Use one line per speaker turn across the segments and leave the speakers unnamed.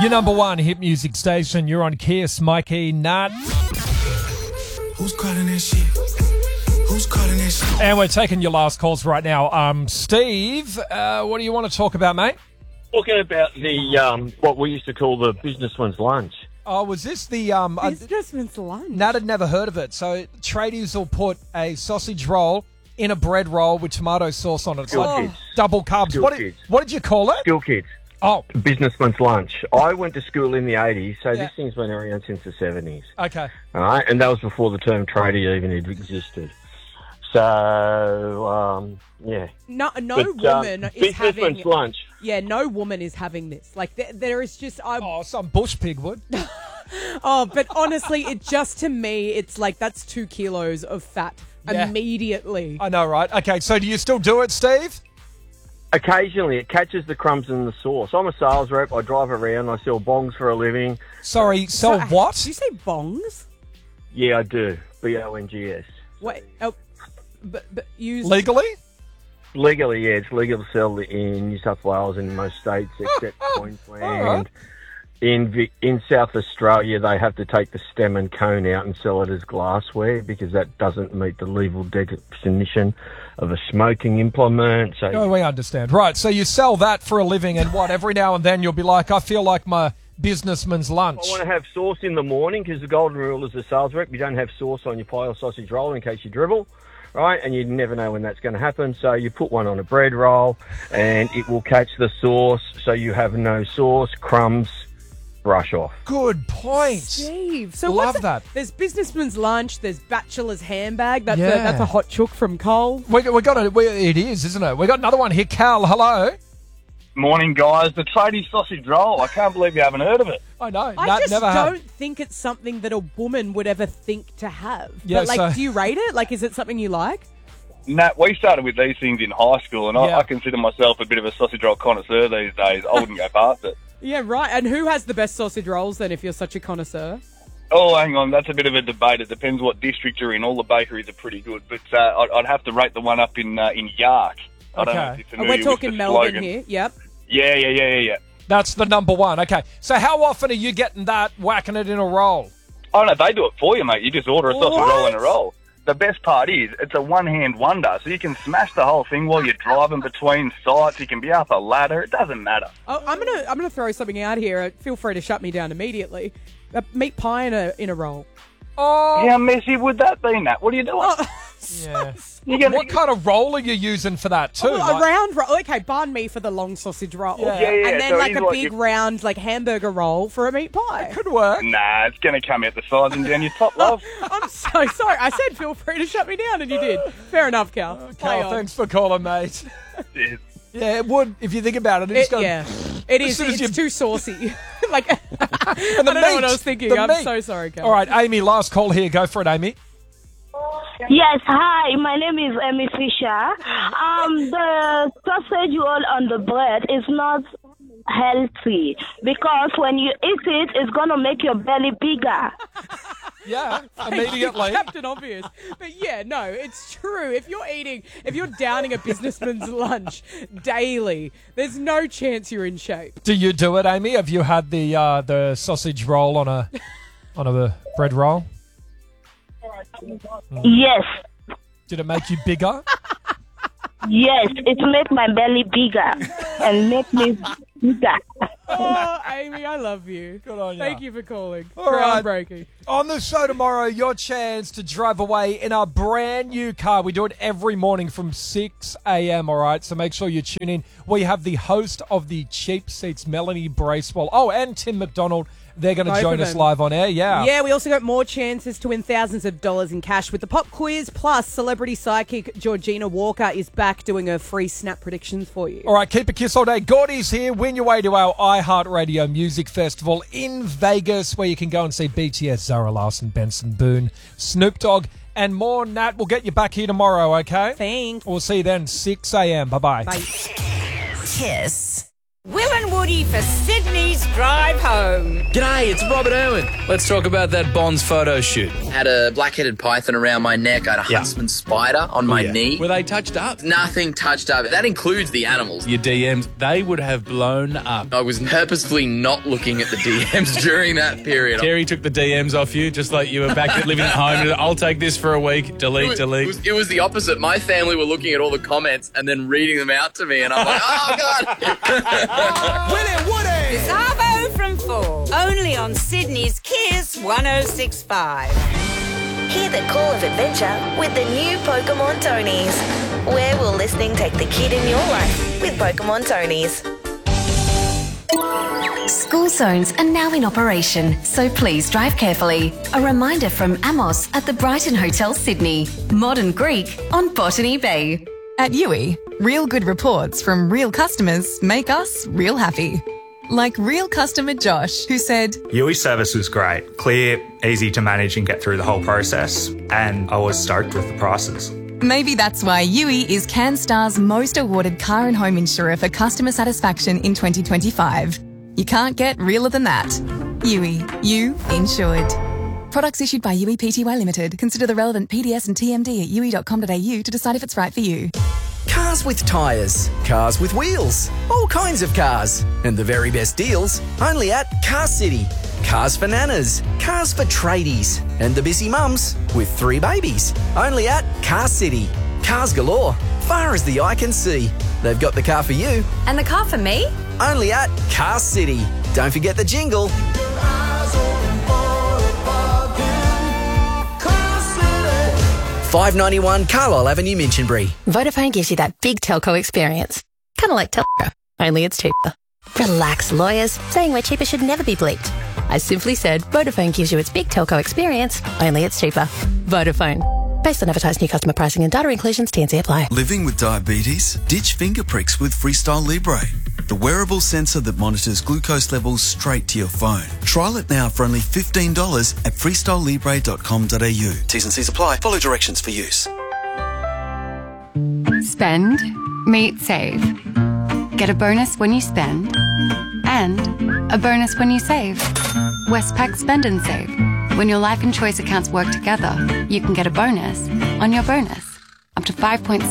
Your number one hit music station. You're on Kiss, Mikey, Nat.
Who's calling that shit? Who's calling that shit?
And we're taking your last calls right now. Steve, what do you want to talk about, mate?
Talking about the what we used to call the businessman's lunch.
Oh, was this the...
Businessman's lunch.
Nat had never heard of it. So tradies will put a sausage roll in a bread roll with tomato sauce on it. It's
Skill
like
kids.
double carbs.
Skill
What
kids.
did you call it?
Skill kids.
Oh,
Businessman's lunch. I went to school in the 80s, so
Yeah.
this thing's been around since the 70s.
okay.
All right, and that was before the term tradie even had existed. So, yeah.
No
But,
woman is having.
businessman's lunch.
Yeah, no woman is having this. Like there is just.
Oh, some bush pig would.
But honestly, it just to me, it's like that's 2 kilos of fat
Yeah.
immediately.
I know, right? Okay, so do you still do it, Steve?
Occasionally, it catches the crumbs in the sauce. I'm a sales rep. I drive around. I sell bongs for a living.
Sorry, so what?
Did you say bongs?
Yeah, I do. BONGS.
Wait, oh, but use
Legally?
Legally, yeah, it's legal to sell in New South Wales and in most states except Queensland.
All right.
In South Australia, they have to take the stem and cone out and sell it as glassware because that doesn't meet the legal definition of a smoking implement. So
Oh, we understand. Right, so you sell that for a living and what, every now and then you'll be like, I feel like my businessman's lunch.
I want to have sauce in the morning because the golden rule is a sales rep. You don't have sauce on your pie or sausage roll in case you dribble, right? And you never know when that's going to happen. So you put one on a bread roll and it will catch the sauce so you have no sauce, crumbs, brush off.
Good point.
Steve. So
Love
what's
that.
There's businessman's lunch. There's bachelor's handbag. That's
Yeah.
a hot chook from Cole.
It is, isn't it? We got another one here. Cal, hello.
Morning, guys. The tradie sausage roll. I can't believe you haven't heard of it.
I know.
I just
never
don't
have.
think it's something that a woman would ever think to have.
Yeah,
but like,
so-
do you rate it? Like, is it something you like?
Nat, we started with these things in high school, and
Yeah.
I consider myself a bit of a sausage roll connoisseur these days. I wouldn't go past it.
Yeah, right. And who has the best sausage rolls then? If you're such a connoisseur.
Oh, hang on. That's a bit of a debate. It depends what district you're in. All the bakeries are pretty good, but I'd have to rate the one up in Yark. I don't know
Okay.
if you're familiar
We're
with
talking
the
Melbourne
slogan.
here. Yep.
Yeah.
That's the number one. Okay. So how often are you getting that, whacking it in a roll?
Oh, no, they do it for you, mate. You just order a sausage roll in a
What?
roll. The best part is it's a one-hand wonder, so you can smash the whole thing while you're driving between sites. You can be up a ladder. It doesn't matter.
Oh, I'm gonna throw something out here. Feel free to shut me down immediately. Meat pie in a roll.
Oh,
How messy would that be, Nat? What are you doing?
Oh,
yeah.
You're gonna-
What kind of roll are you using for that too?
a
Like-
round roll. Okay, banh mi for the long sausage roll.
Yeah.
Yeah,
And then
so
like
he's
a
like
big
you-
round like hamburger roll for a meat pie.
Could work.
Nah, it's going to come out the sides and down your top, love.
I'm so sorry. I said feel free to shut me down, and you did. Fair enough, Cal. Play
Cal,
on.
thanks for calling, mate.
Yes.
Yeah, it would if you think about it. It's gonna,
Yeah, it
As
is.
soon as
It's
you-
too saucy. Like,
And
I don't know what I was thinking.
the
I'm
meat.
so sorry, Cal.
All right, Amy, last call here. Go for it, Amy.
Yes, hi. My name is Amy Fisher. The sausage roll on the bread is not healthy because when you eat it, it's gonna make your belly bigger.
Yeah, immediately.
Captain Obvious. But yeah, no, it's true. If you're downing a businessman's lunch daily, there's no chance you're in shape.
Do you do it, Amy? Have you had the sausage roll on a bread roll?
Yes,
Did it make you bigger?
yes, it make my belly bigger and make me bigger.
Oh, Amy, I love you.
Good on ya.
Thank you for calling.
All right.
Groundbreaking.
On the show tomorrow, your chance to drive away in a brand new car. We do it every morning from 6 a.m., all right? So make sure you tune in. We have the host of the Cheap Seats, Melanie Bracewell. Oh, and Tim McDonald. They're going to
Both
join
of
us
them.
live on air, yeah.
Yeah, we also got more chances to win thousands of dollars in cash with the pop quiz. Plus, celebrity psychic Georgina Walker is back doing her free snap predictions for you.
All right, keep a kiss all day. Gordy's here. Win your way to our iHeartRadio Music Festival in Vegas, where you can go and see BTS, Zara Larsson, Benson Boone, Snoop Dogg, and more. Nat, we'll get you back here tomorrow, okay?
Thanks.
We'll see you then, 6 a.m. Bye-bye.
Bye.
Kiss. Will and Woody for Sydney's drive home.
G'day, it's Robert Irwin. Let's talk about that Bonds photo shoot.
Had a black-headed python around my neck. I had a huntsman spider on my knee.
Were they touched up?
Nothing touched up. That includes the animals.
Your DMs, they would have blown up.
I was purposefully not looking at the DMs during that period.
Terry took the DMs off you, just like you were back at living at home. I'll take this for a week. Delete.
It was the opposite. My family were looking at all the comments and then reading them out to me, and I'm like, oh, God.
Willie Woody! Savo from 4. Only on Sydney's Kiss 106.5.
Hear the call of adventure with the new Pokemon Tonies. Where will listening take the kid in your life with Pokemon Tonies?
School zones are now in operation, so please drive carefully. A reminder from Amos at the Brighton Hotel, Sydney. Modern Greek on Botany Bay.
At Yui, real good reports from real customers make us real happy. Like real customer Josh, who said,
Yui service was great, clear, easy to manage and get through the whole process, and I was stoked with the prices.
Maybe that's why Yui is CanStar's most awarded car and home insurer for customer satisfaction in 2025. You can't get realer than that. Yui, you insured. Products issued by Yui Pty Limited. Consider the relevant PDS and TMD at yui.com.au to decide if it's right for you.
Cars with tyres, cars with wheels, all kinds of cars. And the very best deals only at Car City. Cars for nanas, cars for tradies, and the busy mums with 3 babies. Only at Car City. Cars galore, far as the eye can see. They've got the car for you.
And the car for me?
Only at Car City. Don't forget the jingle. $5.91 Carlisle Avenue, Minchinbury.
Vodafone gives you that big telco experience. Kind of like telco, only it's cheaper. Relax, lawyers. Saying we're cheaper should never be bleeped. I simply said Vodafone gives you its big telco experience, only it's cheaper. Vodafone. Based on advertised new customer pricing and data inclusions, T&C apply.
Living with diabetes? Ditch finger pricks with Freestyle Libre, the wearable sensor that monitors glucose levels straight to your phone. Trial it now for only $15 at freestylelibre.com.au. T's and C's apply. Follow directions for use.
Spend, meet, save. Get a bonus when you spend and a bonus when you save. Westpac Spend and Save. When your life and choice accounts work together, you can get a bonus on your bonus, up to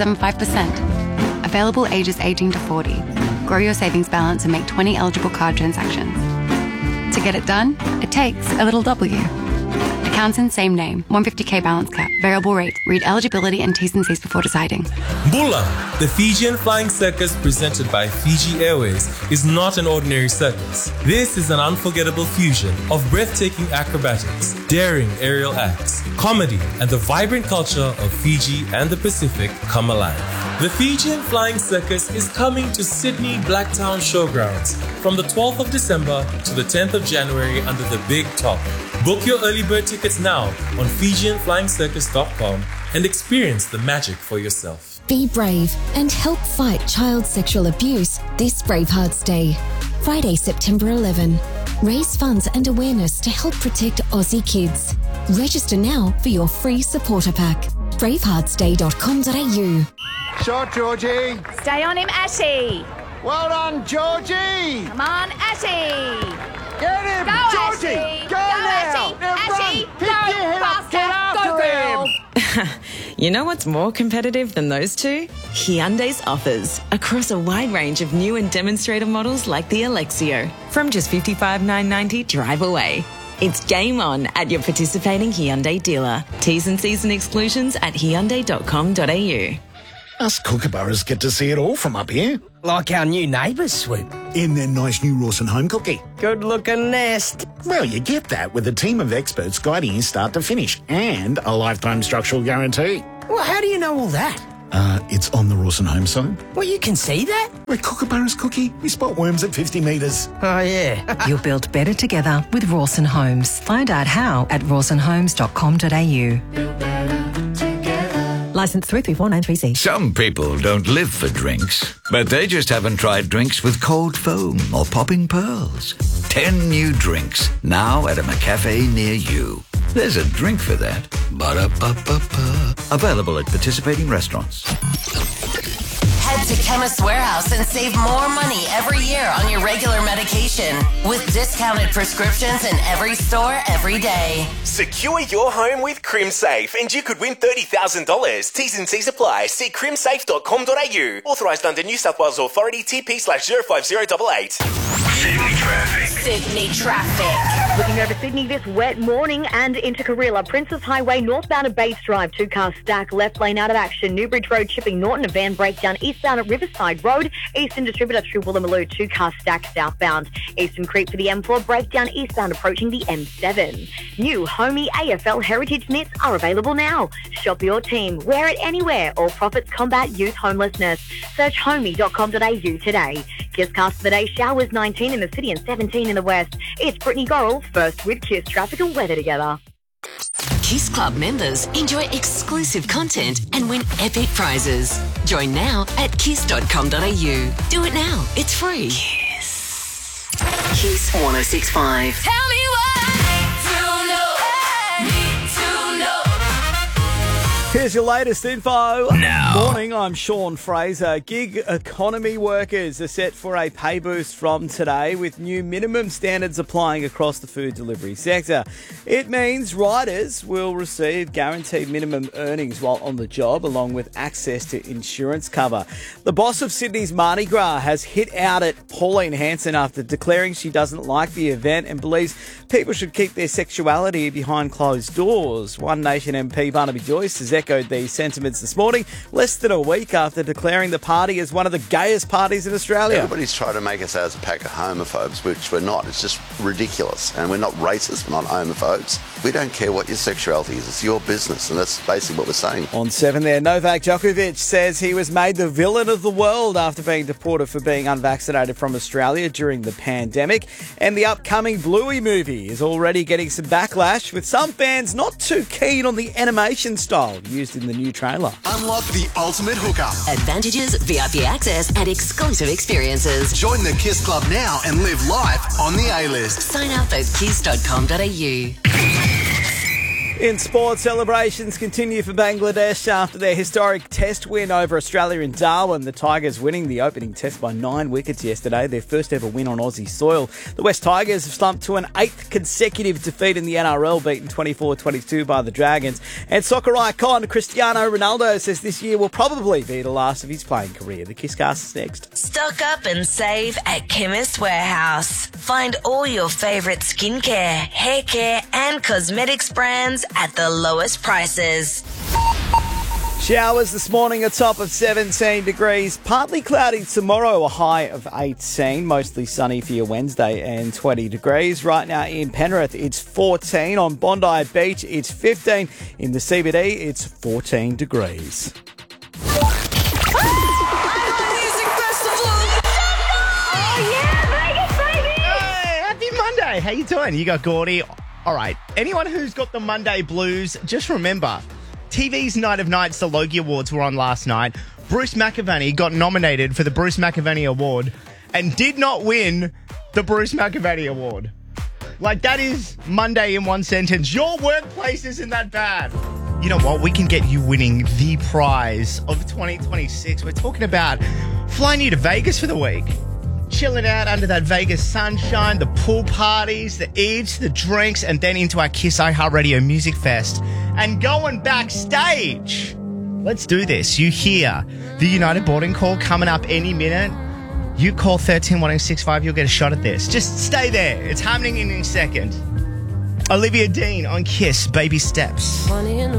5.75%. Available ages 18 to 40. Grow your savings balance and make 20 eligible card transactions. To get it done, it takes a little W. Accounts in same name, 150k balance cap, variable rate. Read eligibility and T's and C's before deciding.
Bula, the Fijian Flying Circus presented by Fiji Airways, is not an ordinary circus. This is an unforgettable fusion of breathtaking acrobatics, daring aerial acts, comedy, and the vibrant culture of Fiji and the Pacific come alive. The Fijian Flying Circus is coming to Sydney Blacktown Showgrounds from the 12th of December to the 10th of January under the Big Top. Book your early bird tickets now on FijianFlyingCircus.com and experience the magic for yourself.
Be brave and help fight child sexual abuse this Bravehearts Day. Friday, September 11. Raise funds and awareness to help protect Aussie kids. Register now for your free supporter pack. braveheartsday.com.au.
Shot, Georgie.
Stay on him, Ashy.
Well done, Georgie.
Come on, Ashy.
Get him,
Go,
Georgie.
Ashy.
Go now.
Ashy.
Pick your head up. Get after him.
You know what's more competitive than those two? Hyundai's offers across a wide range of new and demonstrator models like the Alexio. From just $55,990 drive away. It's game on at your participating Hyundai dealer. T's and C's and exclusions at hyundai.com.au.
Us kookaburras get to see it all from up here.
Like our new neighbours, Swoop.
In their nice new Rawson home cookie.
Good-looking nest.
Well, you get that with a team of experts guiding you start to finish and a lifetime structural guarantee.
Well, how do you know all that?
It's on the Rawson home site.
Well, you can see that?
We're kookaburras, Cookie. We spot worms at 50 metres.
Oh, yeah.
You'll build better together with Rawson Homes. Find out how at rawsonhomes.com.au.
Licence 334936.
Some people don't live for drinks, but they just haven't tried drinks with cold foam or popping pearls. 10 new drinks, now at a McCafe near you. There's a drink for that. Ba-da-ba-ba-ba. Available at participating restaurants.
Head
to Chemist Warehouse and save more money every year on your regular medication with discounted prescriptions in every store every day.
Secure your home with CrimSafe and you could win $30,000. T's and C's apply. See crimsafe.com.au. Authorised under New South Wales Authority TP/05088.
Sydney traffic.
Looking over Sydney this wet morning and into Carrilla. Princess Highway northbound at Bates Drive. 2-car stack. Left lane out of action. Newbridge Road chipping Norton. A van breakdown eastbound at Riverside Road. Eastern Distributor through Woolloomooloo. 2-car stack southbound. Eastern Creek for the M4. Breakdown eastbound approaching the M7. New Homey AFL Heritage Knits are available now. Shop your team. Wear it anywhere. All profits combat youth homelessness. Search homey.com.au today. Kisscast for the day. Showers 19 in the city and 17 in the west. It's Brittany Gorrell, first with Kiss Traffic and Weather together.
Kiss Club members enjoy exclusive content and win epic prizes. Join now at kiss.com.au. Do it now. It's free. Kiss 106.5.
Tell me what
Here's your latest info.
Now.
Morning, I'm Sean Fraser. Gig economy workers are set for a pay boost from today with new minimum standards applying across the food delivery sector. It means riders will receive guaranteed minimum earnings while on the job, along with access to insurance cover. The boss of Sydney's Mardi Gras has hit out at Pauline Hanson after declaring she doesn't like the event and believes people should keep their sexuality behind closed doors. One Nation MP Barnaby Joyce has echoed these sentiments this morning, less than a week after declaring the party as one of the gayest parties in Australia.
Everybody's trying to make us out as a pack of homophobes, which we're not. It's just ridiculous. And we're not racist, we're not homophobes. We don't care what your sexuality is. It's your business, and that's basically what we're saying.
On 7 there, Novak Djokovic says he was made the villain of the world after being deported for being unvaccinated from Australia during the pandemic. And the upcoming Bluey movie is already getting some backlash, with some fans not too keen on the animation style used in the new trailer.
Unlock the ultimate hookup.
Advantages, VIP access, and exclusive experiences.
Join the Kiss Club now and live life on the A-list.
Sign up at kiss.com.au.
In sports, celebrations continue for Bangladesh after their historic test win over Australia in Darwin. The Tigers winning the opening test by 9 wickets yesterday, their first ever win on Aussie soil. The West Tigers have slumped to an 8th consecutive defeat in the NRL, beaten 24-22 by the Dragons. And soccer icon Cristiano Ronaldo says this year will probably be the last of his playing career. The Kisscast is next.
Stock up and save at Chemist Warehouse. Find all your favourite skincare, hair care and cosmetics brands at the lowest prices.
Showers this morning, a top of 17 degrees. Partly cloudy tomorrow, a high of 18. Mostly sunny for your Wednesday and 20 degrees. Right now in Penrith, it's 14. On Bondi Beach, it's 15. In the CBD, it's 14 degrees.
Happy Monday. How you doing? You got Gordy. All right. Anyone who's got the Monday blues, just remember, TV's Night of Nights, the Logie Awards were on last night. Bruce McAvaney got nominated for the Bruce McAvaney Award and did not win the Bruce McAvaney Award. Like, that is Monday in one sentence. Your workplace isn't that bad. You know what? We can get you winning the prize of 2026. We're talking about flying you to Vegas for the week. Chilling out under that Vegas sunshine, the pool parties, the eats, the drinks, and then into our Kiss iHeartRadio Music Fest and going backstage. Let's do this. You hear the United boarding call coming up any minute. You call 131065, you'll get a shot at this. Just stay there. It's happening in a second. Olivia Dean on Kiss, Baby Steps.